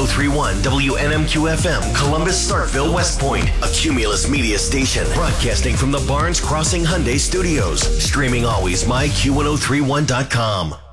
Q1031 WNMQ FM, Columbus, Starkville, West Point, a Cumulus Media station, broadcasting from the Barnes Crossing Hyundai Studios. Streaming always, myQ1031.com.